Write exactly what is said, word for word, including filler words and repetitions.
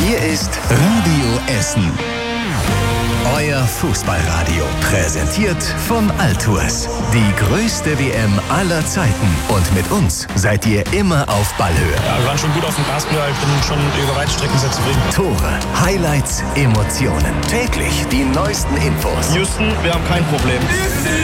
Hier ist Radio Essen. Euer Fußballradio. Präsentiert von Altours. Die größte W M aller Zeiten. Und mit uns seid ihr immer auf Ballhöhe. Ja, wir waren schon gut auf dem Gaspedal. Ich bin schon über weite Strecken sehr zufrieden. Tore, Highlights, Emotionen. Täglich die neuesten Infos. Houston, wir haben kein Problem.